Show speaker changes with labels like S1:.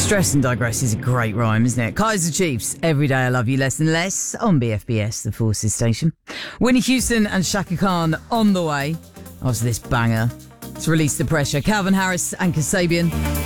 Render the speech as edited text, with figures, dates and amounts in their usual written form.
S1: Stress and Digress is a great rhyme, isn't it? Kaiser Chiefs, Every Day I Love You Less and Less on BFBS, the Forces station. Whitney Houston and Shaka Khan on the way after this banger. To release the pressure, Calvin Harris and Kasabian.